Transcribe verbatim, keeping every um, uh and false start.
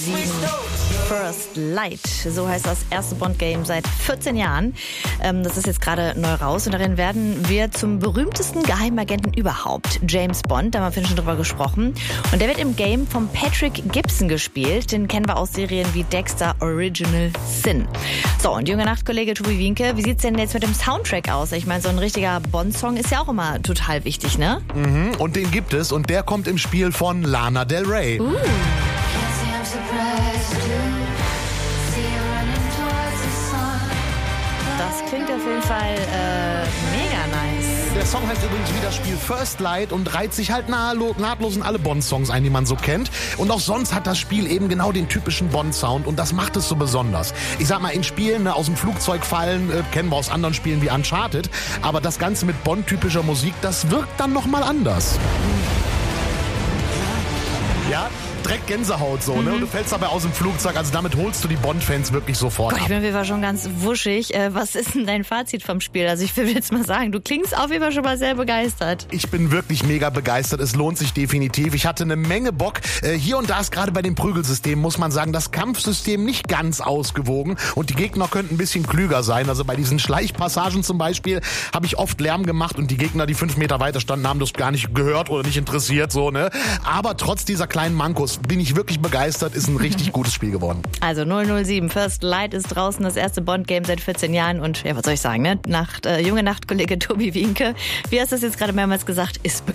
First Light, so heißt das erste Bond-Game seit vierzehn Jahren. Ähm, das ist jetzt gerade neu raus und darin werden wir zum berühmtesten Geheimagenten überhaupt, James Bond, da haben wir vorhin schon drüber gesprochen. Und der wird im Game von Patrick Gibson gespielt, den kennen wir aus Serien wie Dexter, Original Sin. So, und junger Nachtkollege Tobi Wienke, wie sieht's denn jetzt mit dem Soundtrack aus? Ich meine, so ein richtiger Bond-Song ist ja auch immer total wichtig, ne? Mhm, und den gibt es und der kommt im Spiel von Lana Del Rey. Uh. Das klingt auf jeden Fall äh, mega nice. Der Song heißt übrigens wie das Spiel First Light und reiht sich halt nahtlos in alle Bond-Songs ein, die man so kennt. Und auch sonst hat das Spiel eben genau den typischen Bond-Sound und das macht es so besonders. Ich sag mal, in Spielen ne, aus dem Flugzeug fallen, äh, kennen wir aus anderen Spielen wie Uncharted. Aber das Ganze mit Bond-typischer Musik, das wirkt dann nochmal anders. Ja, direkt Gänsehaut so, mhm. ne? Und du fällst dabei aus dem Flugzeug, also damit holst du die Bond-Fans wirklich sofort Gott, ab. Ich bin auf jeden Fall schon ganz wuschig. Äh, was ist denn dein Fazit vom Spiel? Also ich will jetzt mal sagen, du klingst auf jeden Fall schon mal sehr begeistert. Ich bin wirklich mega begeistert, es lohnt sich definitiv. Ich hatte eine Menge Bock. Äh, hier und da ist gerade bei dem Prügelsystem, muss man sagen, das Kampfsystem nicht ganz ausgewogen und die Gegner könnten ein bisschen klüger sein. Also bei diesen Schleichpassagen zum Beispiel habe ich oft Lärm gemacht und die Gegner, die fünf Meter weiter standen, haben das gar nicht gehört oder nicht interessiert. So, ne? Aber trotz dieser kleinen Mankos bin ich wirklich begeistert, ist ein richtig gutes Spiel geworden. Also null null sieben, First Light ist draußen, das erste Bond-Game seit vierzehn Jahren und ja, was soll ich sagen, ne? Nacht, äh, junge Nachtkollege Tobi Wienke, wie hast du es jetzt gerade mehrmals gesagt, ist begeistert.